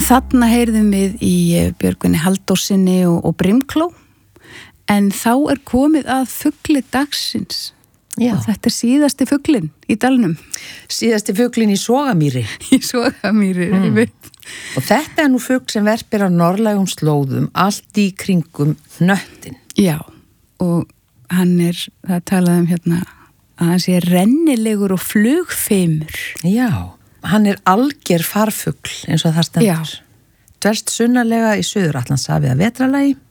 Þarna heyrðum við í Björgvini Halldórssyni og Brimkló, en þá komið að fugli dagsins. Já. Og þetta síðasti fuglinn í dalnum. Síðasti fuglinn í Sogamýri. Í Sogamýri, ég veit. Og þetta nú fugl sem verpir á norðlægum slóðum, allt í kringum hnöttin. Já, og hann það talaði hérna, að hann sé rennilegur og flugfeimur. Já, hann alger farfugl eins og það stendur. Já. Dvelst sunnarlega í Suður-Atlantshafi að vetralagi